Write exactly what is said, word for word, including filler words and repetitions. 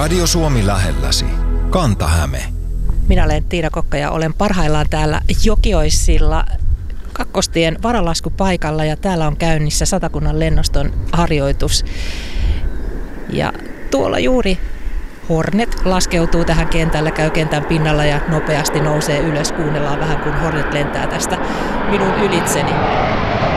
Radio Suomi lähelläsi. Kanta-Häme. Minä olen Tiina Kokka ja olen parhaillaan täällä Jokioissilla kakkostien varalaskupaikalla ja täällä on käynnissä Satakunnan lennoston harjoitus. Ja tuolla juuri Hornet laskeutuu tähän kentälle, käy kentän pinnalla ja nopeasti nousee ylös. Kuunnellaan vähän, kun Hornet lentää tästä minun ylitseni.